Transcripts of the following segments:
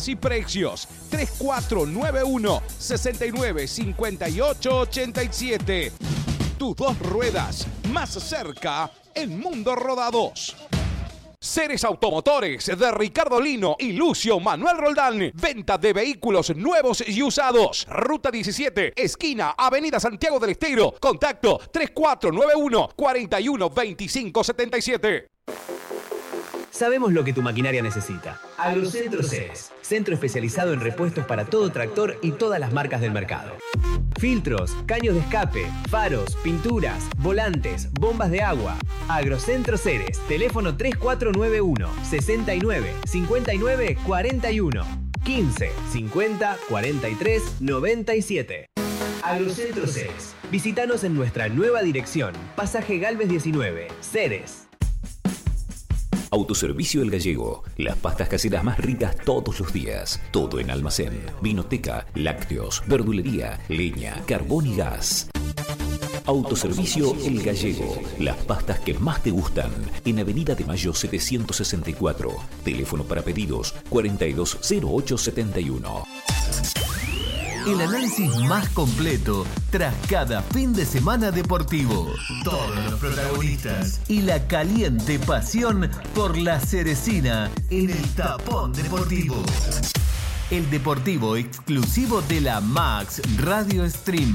y precios 3491 69 58 87. Tus dos ruedas más cerca en Mundo Rodados. Ceres Automotores de Ricardo Lino y Lucio Manuel Roldán. Venta de vehículos nuevos y usados. Ruta 17, esquina Avenida Santiago del Estero. Contacto 3491 41 25 77. Sabemos lo que tu maquinaria necesita. Agrocentro Ceres, centro especializado en repuestos para todo tractor y todas las marcas del mercado. Filtros, caños de escape, faros, pinturas, volantes, bombas de agua. Agrocentro Ceres, teléfono 3491 69 59 41 15 50 43 97. Agrocentro Ceres. Visítanos en nuestra nueva dirección, Pasaje Galvez 19, Ceres. Autoservicio El Gallego. Las pastas caseras más ricas todos los días. Todo en almacén. Vinoteca, lácteos, verdulería, leña, carbón y gas. Autoservicio El Gallego. Las pastas que más te gustan. En Avenida de Mayo 764. Teléfono para pedidos 420871. El análisis más completo tras cada fin de semana deportivo. Todos los protagonistas y la caliente pasión por la cerecina en el Tapón Deportivo. El deportivo exclusivo de la Max Radio Stream.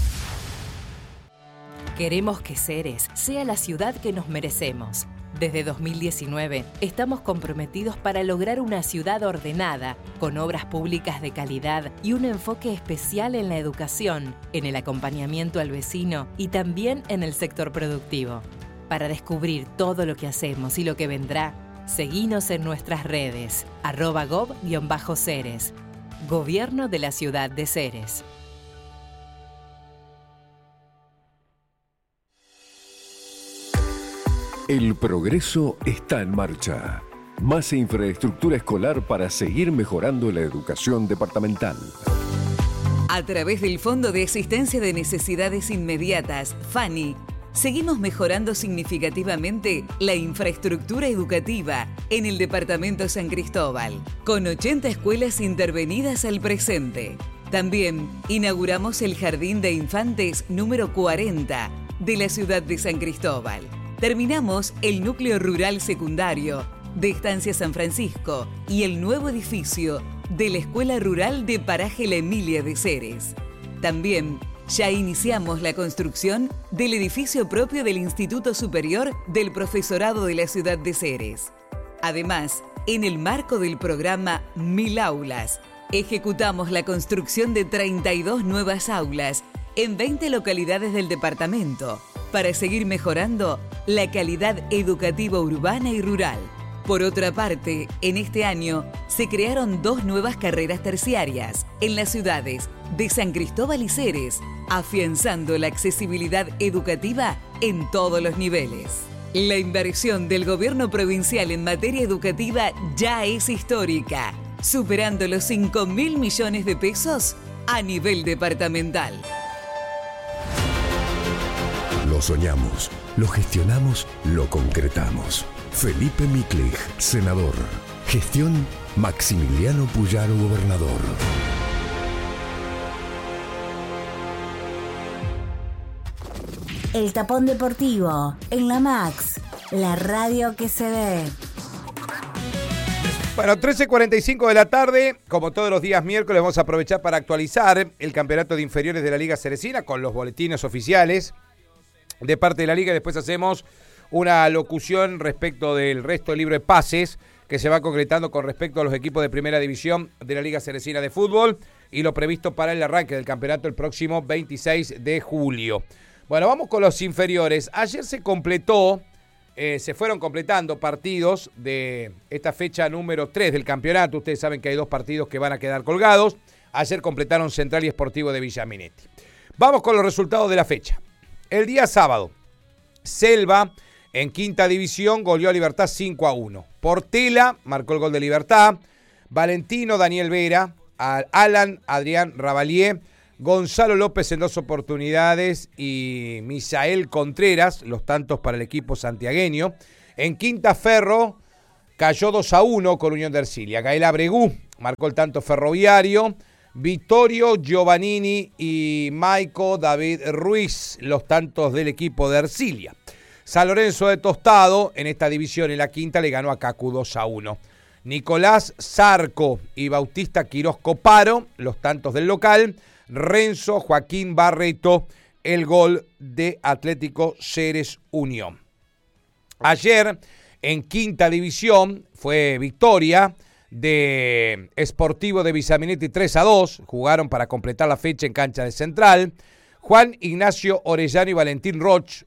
Queremos que Ceres sea la ciudad que nos merecemos. Desde 2019 estamos comprometidos para lograr una ciudad ordenada, con obras públicas de calidad y un enfoque especial en la educación, en el acompañamiento al vecino y también en el sector productivo. Para descubrir todo lo que hacemos y lo que vendrá, seguinos en nuestras redes, @gov_Ceres. Gobierno de la Ciudad de Ceres. El progreso está en marcha. Más infraestructura escolar para seguir mejorando la educación departamental. A través del Fondo de Asistencia de Necesidades Inmediatas, FANI, seguimos mejorando significativamente la infraestructura educativa en el departamento San Cristóbal, con 80 escuelas intervenidas al presente. También inauguramos el Jardín de Infantes número 40 de la ciudad de San Cristóbal. Terminamos el núcleo rural secundario de Estancia San Francisco y el nuevo edificio de la Escuela Rural de Paraje La Emilia de Ceres. También ya iniciamos la construcción del edificio propio del Instituto Superior del Profesorado de la ciudad de Ceres. Además, en el marco del programa 1000 Aulas, ejecutamos la construcción de 32 nuevas aulas en 20 localidades del departamento, para seguir mejorando la calidad educativa urbana y rural. Por otra parte, en este año se crearon 2 nuevas carreras terciarias en las ciudades de San Cristóbal y Ceres, afianzando la accesibilidad educativa en todos los niveles. La inversión del gobierno provincial en materia educativa ya es histórica, superando los 5.000 millones de pesos a nivel departamental. Lo soñamos, lo gestionamos, lo concretamos. Felipe Miklich, senador. Gestión Maximiliano Puyaro, gobernador. El Tapón Deportivo, en la Max, la radio que se ve. Bueno, 13:45 de la tarde, como todos los días miércoles, vamos a aprovechar para actualizar el campeonato de inferiores de la Liga Ceresina con los boletines oficiales de parte de la Liga. Después hacemos una locución respecto del resto del libro de pases que se va concretando con respecto a los equipos de primera división de la Liga Ceresina de Fútbol y lo previsto para el arranque del campeonato el próximo 26 de julio. Bueno, vamos con los inferiores. Ayer se fueron completando partidos de esta fecha número 3 del campeonato. Ustedes saben que hay 2 partidos que van a quedar colgados. Ayer completaron Central y Sportivo de Villaminetti. Vamos con los resultados de la fecha. El día sábado, Selva, en quinta división, goleó a Libertad 5-1. Portela marcó el gol de Libertad. Valentino, Daniel Vera, Alan, Adrián Ravalier, Gonzalo López en 2 oportunidades y Misael Contreras, los tantos para el equipo santiagueño. En quinta, Ferro, cayó 2-1 con Unión de Ercilia. Gael Abregú marcó el tanto Ferroviario. Vittorio Giovannini y Maico David Ruiz, los tantos del equipo de Ercilia. San Lorenzo de Tostado, en esta división, en la quinta, le ganó a Cacu 2-1. Nicolás Zarco y Bautista Quirós Coparo, los tantos del local. Renzo Joaquín Barreto, el gol de Atlético Ceres Unión. Ayer, en quinta división, fue victoria de Sportivo de Bisaminetti 3-2, jugaron para completar la fecha en cancha de Central. Juan Ignacio Orellano y Valentín Roch,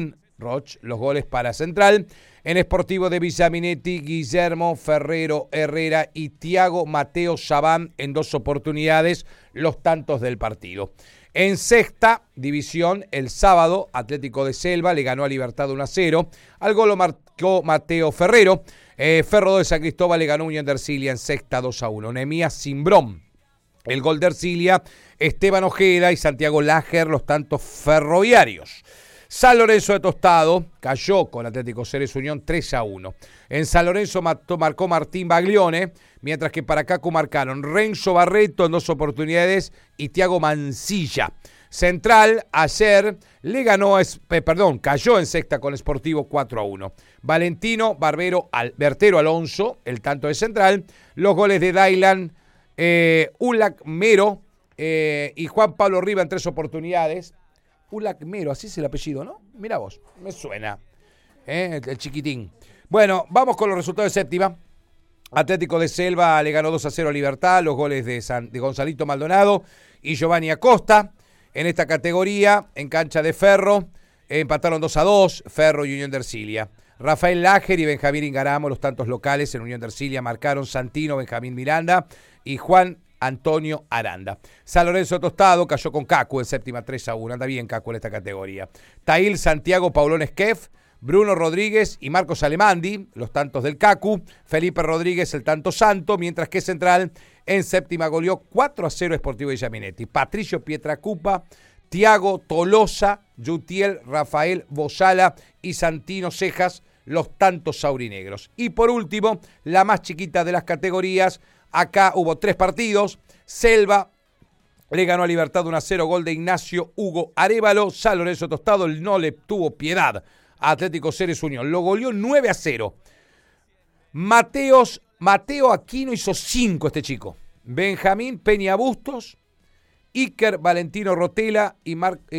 los goles para Central. En Sportivo de Bisaminetti, Guillermo Ferrero Herrera y Tiago Mateo Sabán en 2 oportunidades, los tantos del partido. En sexta división, el sábado, Atlético de Selva le ganó a Libertad 1-0. Al gol lo marcó Mateo Ferrero. Ferro 2 de San Cristóbal le ganó Unión de Ercilia en sexta 2-1. Nehemías Simbrón, el gol de Ercilia. Esteban Ojeda y Santiago Lager, los tantos ferroviarios. San Lorenzo de Tostado cayó con Atlético Ceres Unión 3-1. En San Lorenzo marcó Martín Baglione, mientras que para Cacu marcaron Renzo Barreto en 2 oportunidades y Tiago Mancilla. Central ayer cayó en sexta con Sportivo 4-1. Valentino Bertero Alonso, el tanto de Central. Los goles de Dailan, Ulac Mero y Juan Pablo Riva en 3 oportunidades. Ulac Mero, así es el apellido, ¿no? Mira vos, me suena. El chiquitín. Bueno, vamos con los resultados de séptima. Atlético de Selva le ganó 2-0 a Libertad. Los goles de Gonzalito Maldonado y Giovanni Acosta. En esta categoría, en cancha de Ferro, empataron 2-2, Ferro y Unión de Ercilia. Rafael Lager y Benjamín Ingaramo, los tantos locales en Unión de Ercilia, marcaron Santino, Benjamín Miranda y Juan Antonio Aranda. San Lorenzo de Tostado cayó con Cacu en séptima 3-1. Anda bien Cacu en esta categoría. Tail Santiago Paulón Esquef, Bruno Rodríguez y Marcos Alemandi, los tantos del Cacu. Felipe Rodríguez, el tanto santo, mientras que Central en séptima goleó 4-0 Sportivo de Bisaminetti. Patricio Pietracupa, Tiago Tolosa, Yutiel Rafael Bozala y Santino Cejas, los tantos saurinegros. Y por último, la más chiquita de las categorías, acá hubo 3 partidos. Selva le ganó a Libertad 1-0, gol de Ignacio Hugo Arévalo. San Lorenzo Tostado no le tuvo piedad a Atlético Ceres Unión, lo goleó 9-0. Mateo Aquino hizo 5 este chico. Benjamín Peña Bustos, Iker Valentino Rotela y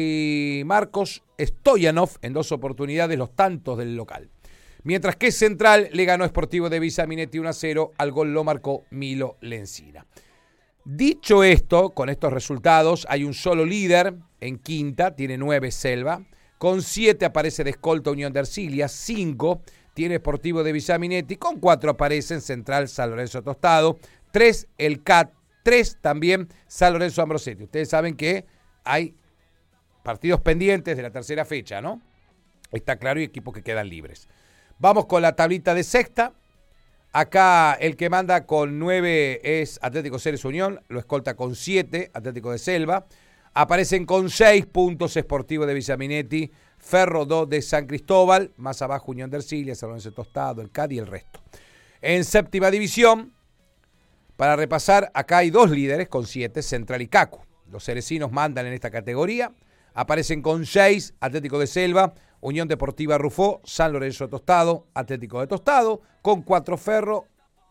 Marcos Stoyanov en 2 oportunidades, los tantos del local. Mientras que Central le ganó a Sportivo de Bisaminetti 1-0, al gol lo marcó Milo Lencina. Dicho esto, con estos resultados, hay un solo líder en quinta, tiene 9 Selva. Con 7 aparece de escolta Unión de Ercilia, 5 tiene Sportivo de Bisaminetti, con 4 aparecen Central San Lorenzo Tostado, 3 el CAT, 3 también San Lorenzo Ambrosetti. Ustedes saben que hay partidos pendientes de la tercera fecha, ¿no? Está claro, y equipos que quedan libres. Vamos con la tablita de sexta. Acá el que manda con 9 es Atlético Ceres Unión, lo escolta con 7 Atlético de Selva. Aparecen con 6 puntos Sportivo de Bisaminetti, Ferro 2 de San Cristóbal, más abajo Unión de Ercilia, San Lorenzo Tostado, el CAD y el resto. En séptima división, para repasar, acá hay 2 líderes con 7, Central y Cacu. Los cerecinos mandan en esta categoría. Aparecen con 6 Atlético de Selva, Unión Deportiva Rufó, San Lorenzo Tostado, Atlético de Tostado, con 4 Ferro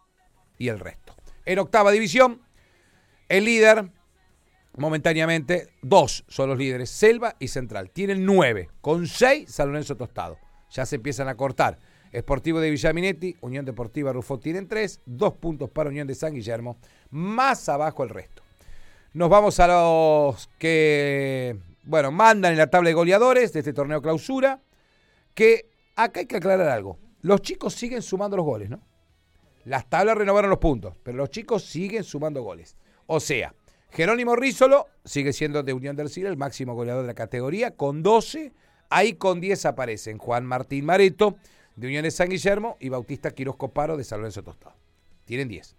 y el resto. En octava división, el líder, momentáneamente, 2 son los líderes, Selva y Central. Tienen 9, con 6 San Lorenzo Tostado. Ya se empiezan a cortar. Sportivo de Bisaminetti, Unión Deportiva Rufó tienen 3, 2 puntos para Unión de San Guillermo, más abajo el resto. Nos vamos a los que, mandan en la tabla de goleadores de este torneo clausura, que acá hay que aclarar algo. Los chicos siguen sumando los goles, ¿no? Las tablas renovaron los puntos, pero los chicos siguen sumando goles. O sea, Jerónimo Rízolo sigue siendo de Unión de Ercilia el máximo goleador de la categoría, con 12. Ahí con 10 aparecen Juan Martín Mareto, de Unión de San Guillermo, y Bautista Quirós Coparo, de San Lorenzo Tostado. Tienen 10.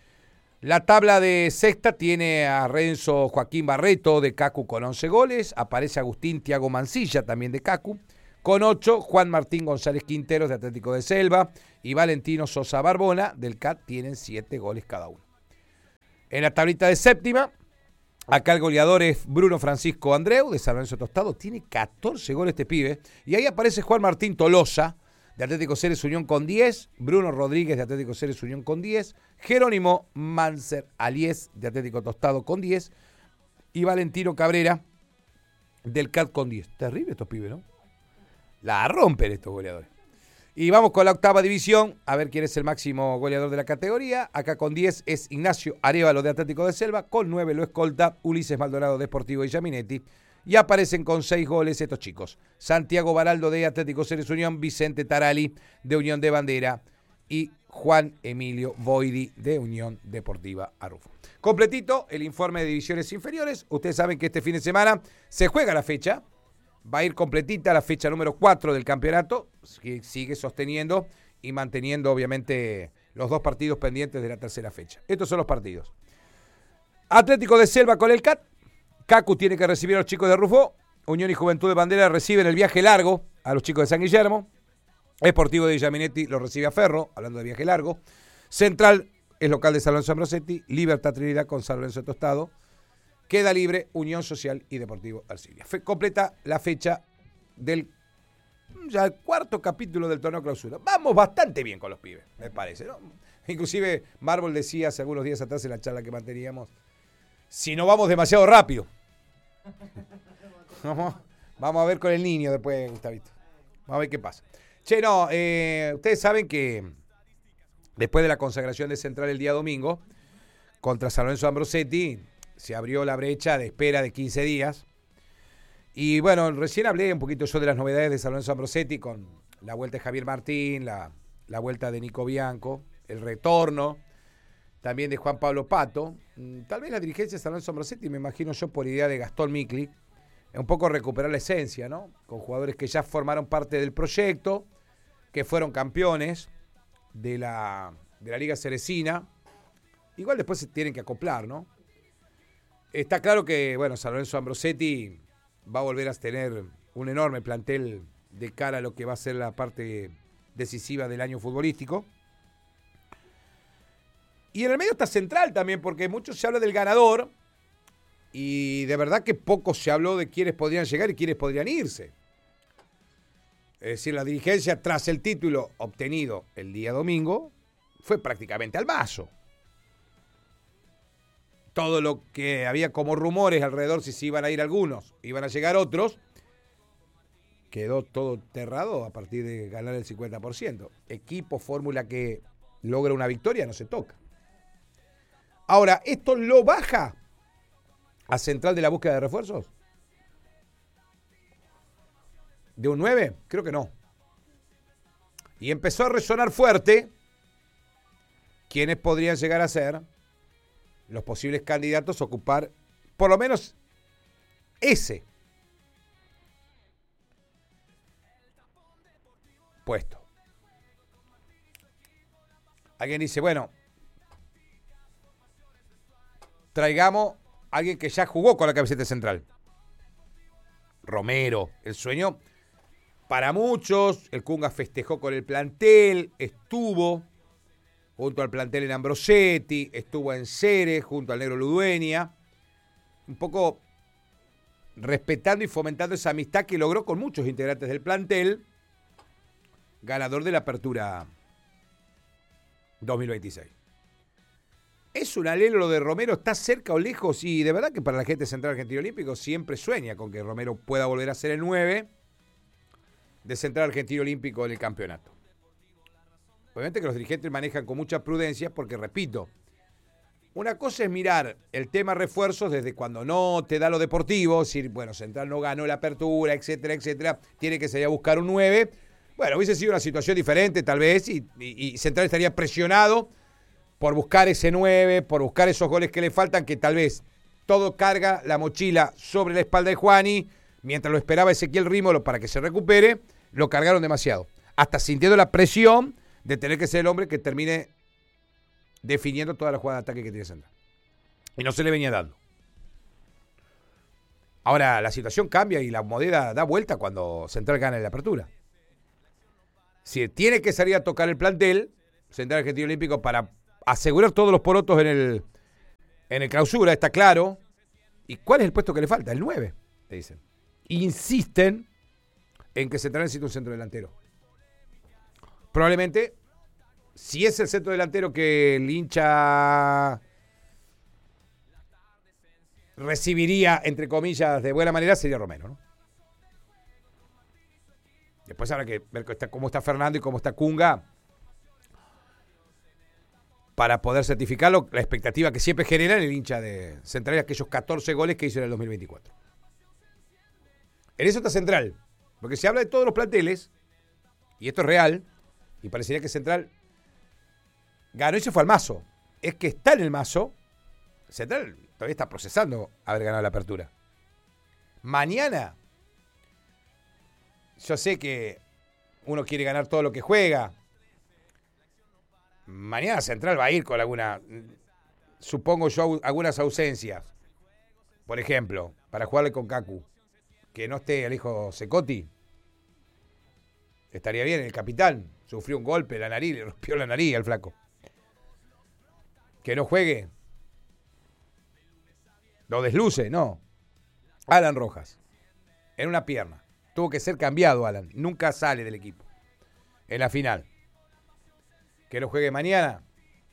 La tabla de sexta tiene a Renzo Joaquín Barreto, de Cacu, con 11 goles. Aparece Agustín Tiago Mancilla, también de Cacu, Con 8, Juan Martín González Quinteros de Atlético de Selva y Valentino Sosa Barbona del CAT tienen 7 goles cada uno. En la tablita de séptima, acá el goleador es Bruno Francisco Andreu de San Lorenzo Tostado, tiene 14 goles este pibe. Y ahí aparece Juan Martín Tolosa de Atlético Ceres Unión con 10, Bruno Rodríguez de Atlético Ceres Unión con 10, Jerónimo Manser Aliés de Atlético Tostado con 10 y Valentino Cabrera del CAT con 10. Terrible estos pibes, ¿no? La rompen estos goleadores. Y vamos con la octava división, a ver quién es el máximo goleador de la categoría. Acá con 10 es Ignacio Arévalo de Atlético de Selva, con 9 lo escolta Ulises Maldonado de Sportivo y Yaminetti. Y aparecen con 6 goles estos chicos: Santiago Baraldo de Atlético Ceres Unión, Vicente Tarali de Unión de Bandera y Juan Emilio Boidi de Unión Deportiva Arrufo. Completito el informe de divisiones inferiores. Ustedes saben que este fin de semana se juega la fecha. Va a ir completita la fecha número 4 del campeonato, que sigue sosteniendo y manteniendo obviamente los 2 partidos pendientes de la tercera fecha. Estos son los partidos. Atlético de Selva con el CAT. Cacu tiene que recibir a los chicos de Rufo. Unión y Juventud de Bandera reciben el viaje largo a los chicos de San Guillermo. Sportivo de Yaminetti lo recibe a Ferro, hablando de viaje largo. Central es local de San Lorenzo Ambrosetti. Libertad Trinidad con San Lorenzo Tostado. Queda libre Unión Social y Deportivo Arcilia. Completa la fecha del ya el 4º capítulo del torneo clausura. Vamos bastante bien con los pibes, me parece, ¿no? Inclusive Marvel decía hace algunos días atrás en la charla que manteníamos, si no vamos demasiado rápido. Vamos a ver con el niño después, Gustavito. Vamos a ver qué pasa. Che, no, ustedes saben que después de la consagración de Central el día domingo, contra San Lorenzo Ambrosetti, se abrió la brecha de espera de 15 días. Y bueno, recién hablé un poquito yo de las novedades de San Lorenzo Ambrosetti con la vuelta de Javier Martín, la vuelta de Nico Bianco, el retorno también de Juan Pablo Pato. Tal vez la dirigencia de San Lorenzo Ambrosetti, me imagino yo por idea de Gastón Micli, es un poco recuperar la esencia, ¿no? Con jugadores que ya formaron parte del proyecto, que fueron campeones de la Liga Ceresina. Igual después se tienen que acoplar, ¿no? Está claro que, bueno, San Lorenzo Ambrosetti va a volver a tener un enorme plantel de cara a lo que va a ser la parte decisiva del año futbolístico. Y en el medio está Central también, porque mucho se habla del ganador y de verdad que poco se habló de quiénes podrían llegar y quiénes podrían irse. Es decir, la dirigencia tras el título obtenido el día domingo fue prácticamente al mazo. Todo lo que había como rumores alrededor, si se iban a ir algunos, iban a llegar otros, quedó todo enterrado a partir de ganar el 50%. Equipo, fórmula que logra una victoria, no se toca. Ahora, ¿esto lo baja a Central de la búsqueda de refuerzos? ¿De un 9? Creo que no. Y empezó a resonar fuerte quiénes podrían llegar a ser los posibles candidatos a ocupar por lo menos ese puesto. Alguien dice, bueno, traigamos a alguien que ya jugó con la camiseta Central. Romero, el sueño para muchos. El Cunga festejó con el plantel, estuvo junto al plantel en Ambrosetti, estuvo en Ceres junto al Negro Ludueña, un poco respetando y fomentando esa amistad que logró con muchos integrantes del plantel, ganador de la Apertura 2026. ¿Es un alelo lo de Romero? ¿Está cerca o lejos? Y de verdad que para la gente de Central Argentino Olímpico siempre sueña con que Romero pueda volver a ser el 9 de Central Argentino Olímpico en el campeonato. Obviamente que los dirigentes manejan con mucha prudencia porque, repito, una cosa es mirar el tema refuerzos desde cuando no te da lo deportivo, decir, bueno, Central no ganó la Apertura, etcétera, etcétera, tiene que salir a buscar un 9. Bueno, hubiese sido una situación diferente tal vez y Central estaría presionado por buscar ese 9, por buscar esos goles que le faltan, que tal vez todo carga la mochila sobre la espalda de Juani, mientras lo esperaba Ezequiel Rímolo para que se recupere, lo cargaron demasiado, hasta sintiendo la presión de tener que ser el hombre que termine definiendo toda la jugada de ataque que tiene Central. Y no se le venía dando. Ahora, la situación cambia y la moneda da vuelta cuando Central gana en la apertura. Si tiene que salir a tocar el plantel, Central Argentino Olímpico, para asegurar todos los porotos en el clausura, está claro. ¿Y cuál es el puesto que le falta? El 9, te dicen. Insisten en que Central necesita un centro delantero. Probablemente, si es el centro delantero que el hincha recibiría, entre comillas, de buena manera, sería Romero, ¿no? Después habrá que ver cómo está Fernando y cómo está Kunga para poder certificarlo. La expectativa que siempre genera en el hincha de Central es aquellos 14 goles que hizo en el 2024. En eso está Central, porque se habla de todos los planteles, y esto es real, y parecería que Central ganó y se fue al mazo. Es que está en el mazo. Central todavía está procesando haber ganado la apertura. Mañana, yo sé que uno quiere ganar todo lo que juega. Mañana Central va a ir con supongo yo, algunas ausencias. Por ejemplo, para jugarle con Kaku, que no esté el hijo Cecotti. Estaría bien, el capitán sufrió un golpe en la nariz, le rompió la nariz al flaco. Que no juegue. Lo desluce, no. Alan Rojas, en una pierna. Tuvo que ser cambiado, Alan. Nunca sale del equipo. En la final. Que no juegue mañana.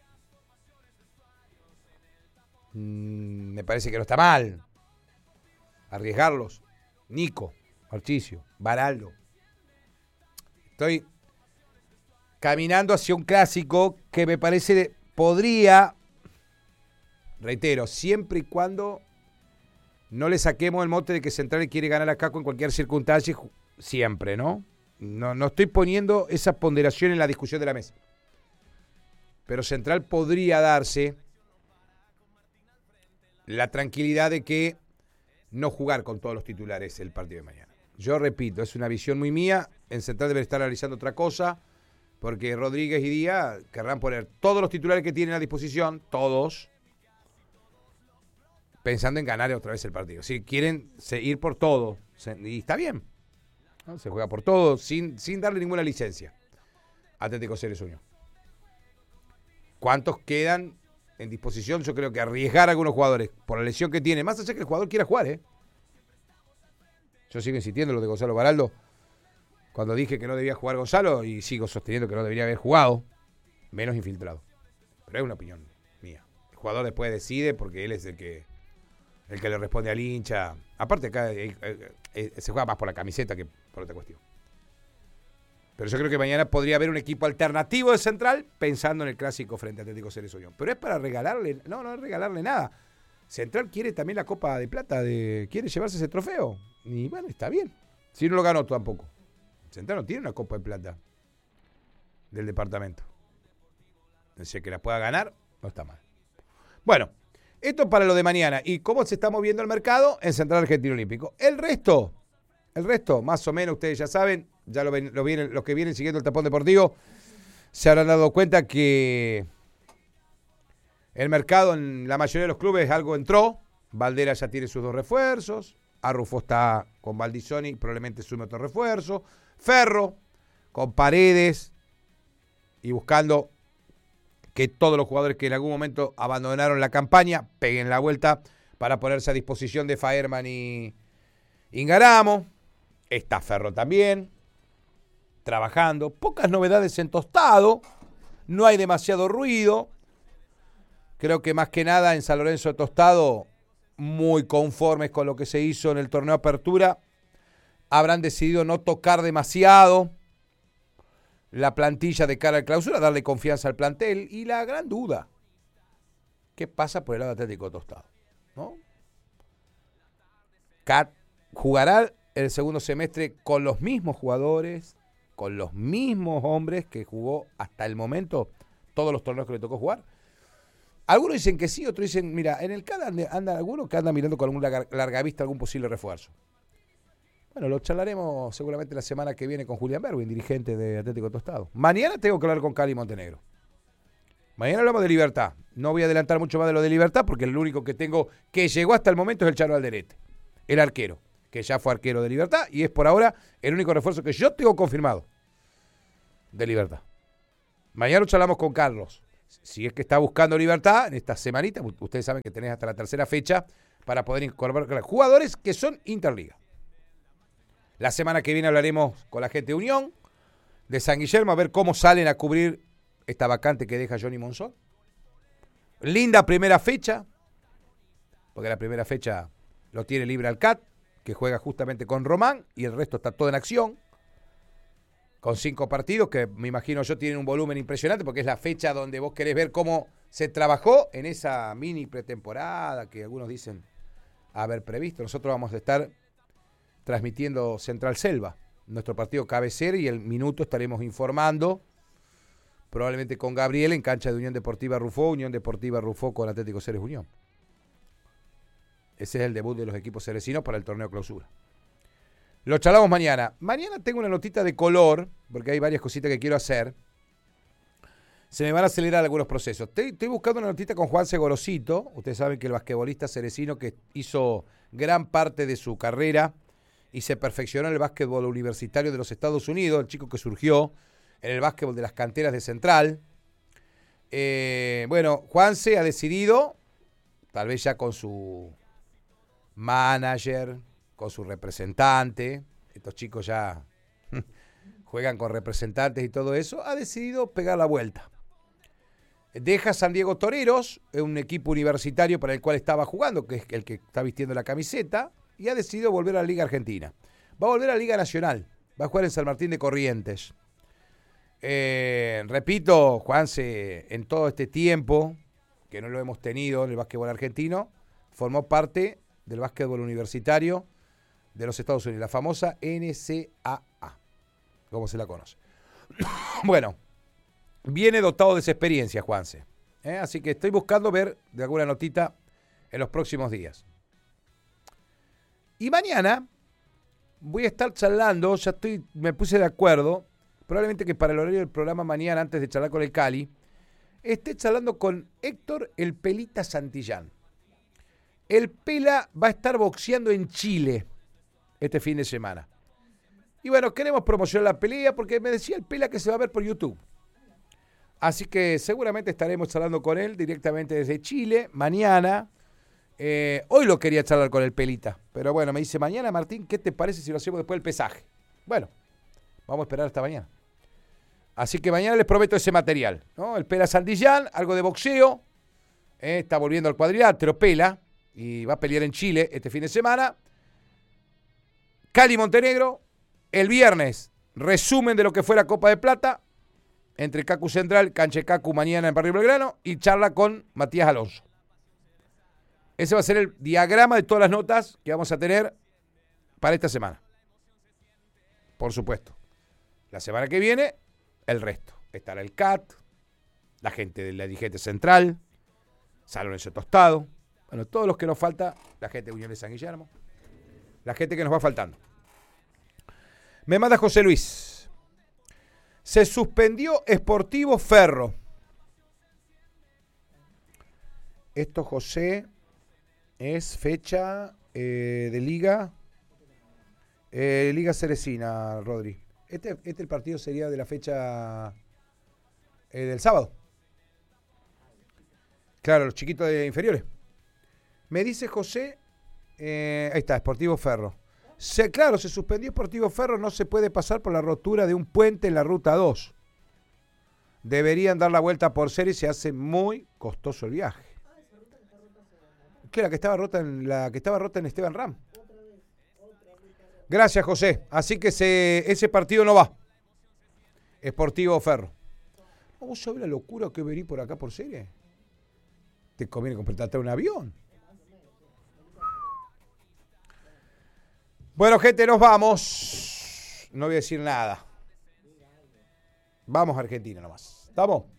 Me parece que no está mal. Arriesgarlos. Nico, Marchicio, Baraldo. Estoy caminando hacia un clásico que me parece podría, reitero, siempre y cuando no le saquemos el mote de que Central quiere ganar a Caco en cualquier circunstancia, siempre, ¿no? No estoy poniendo esa ponderación en la discusión de la mesa. Pero Central podría darse la tranquilidad de que no jugar con todos los titulares el partido de mañana. Yo repito, es una visión muy mía. En Central deben estar analizando otra cosa, porque Rodríguez y Díaz querrán poner todos los titulares que tienen a disposición, todos, pensando en ganar otra vez el partido. Si quieren ir por todo, y está bien, ¿no? Se juega por todo, sin darle ninguna licencia. Atlético Ceres Unión. ¿Cuántos quedan en disposición? Yo creo que arriesgar a algunos jugadores por la lesión que tiene, más allá que el jugador quiera jugar, ¿eh? Yo sigo insistiendo en lo de Gonzalo Baraldo, cuando dije que no debía jugar Gonzalo, y sigo sosteniendo que no debería haber jugado, menos infiltrado. Pero es una opinión mía. El jugador después decide porque él es el que le responde al hincha. Aparte acá se juega más por la camiseta que por otra cuestión. Pero yo creo que mañana podría haber un equipo alternativo de Central pensando en el clásico frente a Atlético Ceres Unión. Pero es para regalarle, no es regalarle nada. Central quiere también la Copa de Plata, quiere llevarse ese trofeo. Y bueno, está bien. Si no lo ganó tampoco. Central no tiene una Copa de Plata del departamento. Entonces, que la pueda ganar, no está mal. Bueno, esto para lo de mañana. ¿Y cómo se está moviendo el mercado en Central Argentino Olímpico? El resto, más o menos, ustedes ya saben, ya los que vienen siguiendo el Tapón Deportivo, se habrán dado cuenta que el mercado en la mayoría de los clubes algo entró. Valdera ya tiene sus 2 refuerzos. Arrufo está con Baldissoni, probablemente sume otro refuerzo. Ferro, con Paredes, y buscando que todos los jugadores que en algún momento abandonaron la campaña peguen la vuelta para ponerse a disposición de Faerman y Ingaramo. Está Ferro también, trabajando. Pocas novedades en Tostado, no hay demasiado ruido. Creo que más que nada en San Lorenzo de Tostado, muy conformes con lo que se hizo en el torneo Apertura, habrán decidido no tocar demasiado la plantilla de cara al clausura, darle confianza al plantel. Y la gran duda, ¿qué pasa por el lado Atlético Tostado? ¿No? Cat jugará el segundo semestre con los mismos jugadores, con los mismos hombres que jugó hasta el momento todos los torneos que le tocó jugar. Algunos dicen que sí, otros dicen, mira, en el CAD anda alguno que anda mirando con algún larga vista algún posible refuerzo. Bueno, lo charlaremos seguramente la semana que viene con Julián Berwin, dirigente de Atlético Tostado. Mañana tengo que hablar con Cali Montenegro. Mañana hablamos de Libertad. No voy a adelantar mucho más de lo de Libertad porque el único que tengo que llegó hasta el momento es el Charo Alderete. el arquero, que ya fue arquero de Libertad y es por ahora el único refuerzo que yo tengo confirmado de Libertad. Mañana charlamos con Carlos. Si es que está buscando Libertad en esta semanita, ustedes saben que tenés hasta la tercera fecha para poder incorporar jugadores que son Interliga. La semana que viene hablaremos con la gente de Unión, de San Guillermo, a ver cómo salen a cubrir esta vacante que deja Johnny Monzón. Linda primera fecha, porque la primera fecha lo tiene libre Alcat, que juega justamente con Román, y el resto está todo en acción, con 5 partidos, que me imagino yo tienen un volumen impresionante, porque es la fecha donde vos querés ver cómo se trabajó en esa mini pretemporada, que algunos dicen haber previsto. Nosotros vamos a estar transmitiendo Central Selva, nuestro partido cabecera, y el minuto estaremos informando, probablemente con Gabriel en cancha de Unión Deportiva Rufó con Atlético Ceres Unión. Ese es el debut de los equipos cerecinos para el torneo clausura. Lo charlamos mañana. Mañana tengo una notita de color, porque hay varias cositas que quiero hacer. Se me van a acelerar algunos procesos. Estoy buscando una notita con Juanse Gorosito. Ustedes saben que el basquetbolista cerecino que hizo gran parte de su carrera y se perfeccionó en el básquetbol universitario de los Estados Unidos, el chico que surgió en el básquetbol de las canteras de Central. Bueno, Juanse ha decidido, tal vez ya con su manager, con su representante, estos chicos ya juegan con representantes y todo eso, ha decidido pegar la vuelta. Deja San Diego Toreros, un equipo universitario para el cual estaba jugando, que es el que está vistiendo la camiseta, y ha decidido volver a la Liga Argentina. Va a volver a la Liga Nacional, va a jugar en San Martín de Corrientes. Repito, Juanse, en todo este tiempo, que no lo hemos tenido en el básquetbol argentino, formó parte del básquetbol universitario de los Estados Unidos, la famosa NCAA, como se la conoce. Bueno, viene dotado de esa experiencia, Juanse. Así que estoy buscando ver de alguna notita en los próximos días. Y mañana voy a estar charlando, me puse de acuerdo, probablemente que para el horario del programa mañana, antes de charlar con el Cali, esté charlando con Héctor El Pelita Santillán. El Pela va a estar boxeando en Chile este fin de semana. Y bueno, queremos promocionar la pelea porque me decía el Pela que se va a ver por YouTube. Así que seguramente estaremos charlando con él directamente desde Chile, mañana. Hoy lo quería charlar con el Pelita, pero bueno, me dice, mañana Martín, ¿qué te parece si lo hacemos después del pesaje? Bueno, vamos a esperar hasta mañana. Así que mañana les prometo ese material, ¿no? El Pela Santillán, algo de boxeo, está volviendo al cuadrilátero, Pela, y va a pelear en Chile este fin de semana. Cali Montenegro, el viernes, resumen de lo que fue la Copa de Plata, entre Cacu Central, Canche Cacu mañana en Barrio Belgrano, y charla con Matías Alonso. Ese va a ser el diagrama de todas las notas que vamos a tener para esta semana. Por supuesto. La semana que viene, el resto. Estará el CAT, la gente de la dirigente central, San Lorenzo Tostado, bueno, todos los que nos falta, la gente de Unión de San Guillermo, la gente que nos va faltando. Me manda José Luis. Se suspendió Sportivo Ferro. Esto, José, es fecha de Liga. Liga Cerecina, Rodri. El partido sería de la fecha del sábado. Claro, los chiquitos de inferiores. Me dice José, ahí está, Sportivo Ferro. Claro, se suspendió Sportivo Ferro, no se puede pasar por la rotura de un puente en la Ruta 2. Deberían dar la vuelta por serie y se hace muy costoso el viaje. ¿Qué? La que estaba rota en Esteban Ram. Gracias, José. Así que ese partido no va. Sportivo Ferro. ¿Vos sabés la locura que venir por acá por serie? Te conviene completarte un avión. Bueno, gente, nos vamos. No voy a decir nada. Vamos a Argentina nomás. ¿Estamos?